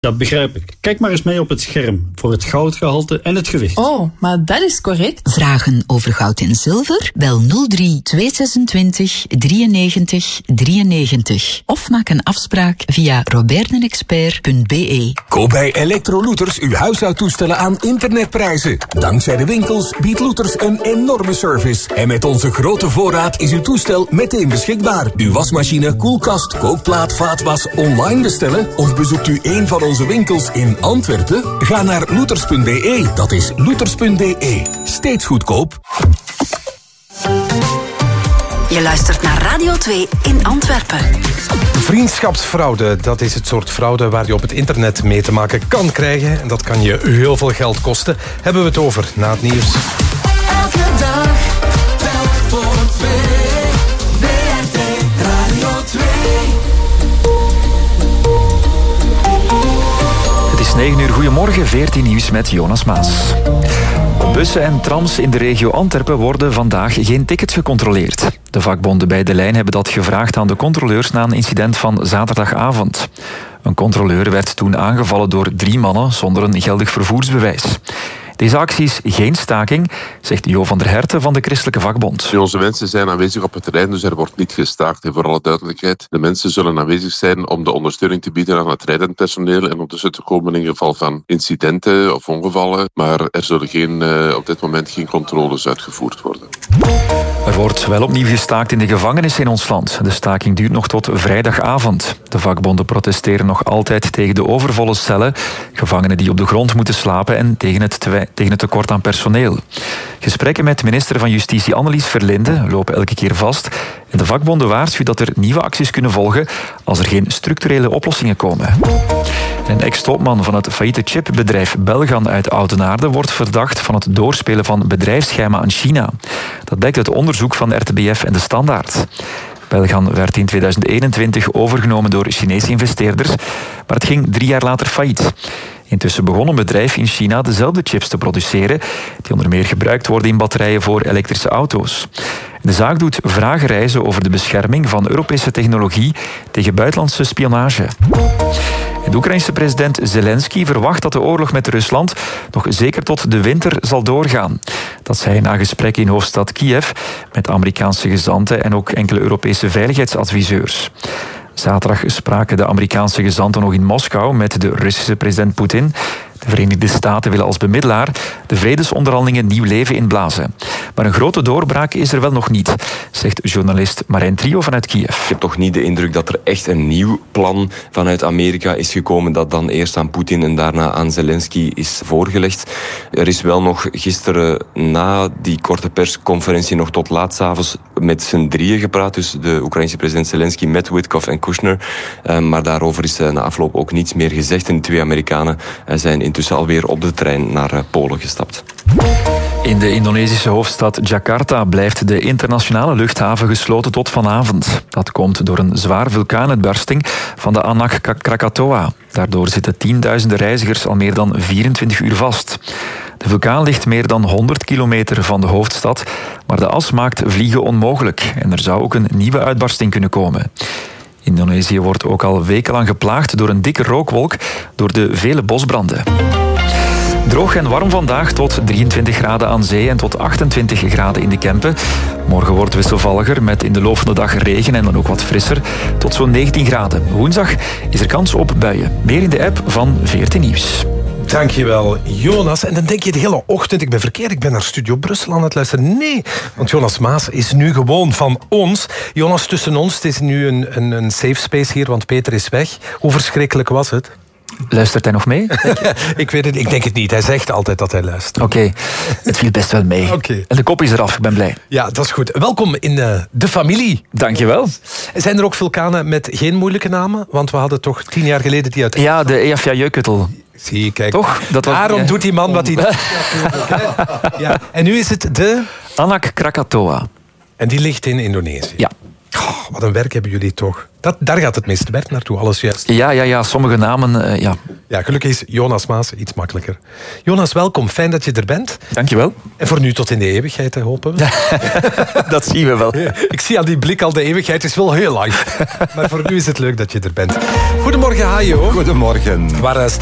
Dat begrijp ik. Kijk maar eens mee op het scherm voor het goudgehalte en het gewicht. Oh, maar dat is correct. Vragen over goud en zilver? Bel 03 226 93 93. Of maak een afspraak via robertdenexpert.be. Koop bij Electrolooters uw huishoudtoestellen aan internetprijzen. Dankzij de winkels biedt Looters een enorme service. En met onze grote voorraad is uw toestel meteen beschikbaar. Uw wasmachine, koelkast, kookplaat, vaatwas online bestellen? Of bezoekt u een van onze winkels in Antwerpen? Ga naar looters.be. Dat is looters.be. Steeds goedkoop. Je luistert naar Radio 2 in Antwerpen. Vriendschapsfraude, dat is het soort fraude waar je op het internet mee te maken kan krijgen. En dat kan je heel veel geld kosten. Hebben we het over na het nieuws. Elke dag telt voor twee. WRT Radio 2. Het is 9 uur. Goedemorgen, 14 nieuws met Jonas Maas. Op bussen en trams in de regio Antwerpen worden vandaag geen tickets gecontroleerd. De vakbonden bij De Lijn hebben dat gevraagd aan de controleurs na een incident van zaterdagavond. Een controleur werd toen aangevallen door 3 mannen zonder een geldig vervoersbewijs. Deze actie is geen staking, zegt Jo van der Herten van de Christelijke Vakbond. Onze mensen zijn aanwezig op het terrein, dus er wordt niet gestaakt. En voor alle duidelijkheid, de mensen zullen aanwezig zijn om de ondersteuning te bieden aan het rijdend personeel en ondertussen te komen in geval van incidenten of ongevallen. Maar er zullen op dit moment geen controles uitgevoerd worden. Er wordt wel opnieuw gestaakt in de gevangenissen in ons land. De staking duurt nog tot vrijdagavond. De vakbonden protesteren nog altijd tegen de overvolle cellen, gevangenen die op de grond moeten slapen en tegen het tekort aan personeel. Gesprekken met minister van Justitie Annelies Verlinde lopen elke keer vast en de vakbonden waarschuwen dat er nieuwe acties kunnen volgen als er geen structurele oplossingen komen. Een ex-topman van het failliete chipbedrijf Belgan uit Oudenaarde wordt verdacht van het doorspelen van bedrijfsgeheimen aan China. Dat blijkt uit onderzoek van RTBF en De Standaard. Belgan werd in 2021 overgenomen door Chinese investeerders, maar het ging 3 jaar later failliet. Intussen begon een bedrijf in China dezelfde chips te produceren, die onder meer gebruikt worden in batterijen voor elektrische auto's. De zaak doet vragen rijzen over de bescherming van Europese technologie tegen buitenlandse spionage. De Oekraïnse president Zelensky verwacht dat de oorlog met Rusland nog zeker tot de winter zal doorgaan. Dat zei hij na gesprekken in hoofdstad Kiev met Amerikaanse gezanten en ook enkele Europese veiligheidsadviseurs. Zaterdag spraken de Amerikaanse gezanten nog in Moskou met de Russische president Poetin. De Verenigde Staten willen als bemiddelaar de vredesonderhandelingen nieuw leven inblazen. Maar een grote doorbraak is er wel nog niet, zegt journalist Marijn Trio vanuit Kiev. Ik heb toch niet de indruk dat er echt een nieuw plan vanuit Amerika is gekomen dat dan eerst aan Poetin en daarna aan Zelensky is voorgelegd. Er is wel nog gisteren na die korte persconferentie nog tot laat 's avonds met z'n drieën gepraat. Dus de Oekraïnse president Zelensky met Witkoff en Kushner. Maar daarover is na afloop ook niets meer gezegd. En de 2 Amerikanen zijn intussen alweer op de trein naar Polen gestapt. In de Indonesische hoofdstad Jakarta blijft de internationale luchthaven gesloten tot vanavond. Dat komt door een zwaar vulkaanuitbarsting van de Anak Krakatoa. Daardoor zitten tienduizenden reizigers al meer dan 24 uur vast. De vulkaan ligt meer dan 100 kilometer van de hoofdstad, maar de as maakt vliegen onmogelijk en er zou ook een nieuwe uitbarsting kunnen komen. Indonesië wordt ook al wekenlang geplaagd door een dikke rookwolk door de vele bosbranden. Droog en warm vandaag tot 23 graden aan zee en tot 28 graden in de Kempen. Morgen wordt wisselvalliger met in de loop van de dag regen en dan ook wat frisser tot zo'n 19 graden. Woensdag is er kans op buien. Meer in de app van 14 Nieuws. Dankjewel, Jonas. En dan denk je de hele ochtend, ik ben verkeerd, ik ben naar Studio Brussel aan het luisteren. Nee, want Jonas Maas is nu gewoon van ons. Jonas, tussen ons, het is nu een safe space hier, want Peter is weg. Hoe verschrikkelijk was het? Luistert hij nog mee? Ik weet het, ik denk het niet. Hij zegt altijd dat hij luistert. Oké, het viel best wel mee. Okay. En de kop is eraf, ik ben blij. Ja, dat is goed. Welkom in de familie. Dankjewel. Zijn er ook vulkanen met geen moeilijke namen? Want we hadden toch 10 jaar geleden die uit... Ja, de Eyjafjallajökull. Zie je, kijk. Toch? Daarom doet die man wat hij doet. Ja. En nu is het de... Anak Krakatoa. En die ligt in Indonesië. Ja. Oh, wat een werk hebben jullie toch. Daar gaat het meeste werk naartoe, alles juist. Ja, sommige namen, ja. Ja, gelukkig is Jonas Maas iets makkelijker. Jonas, welkom. Fijn dat je er bent. Dankjewel. En voor nu tot in de eeuwigheid, hopen we. Dat zien we wel. Ik zie aan die blik al, de eeuwigheid is wel heel lang. Maar voor nu is het leuk dat je er bent. Goedemorgen, Hajo. Goedemorgen. Waar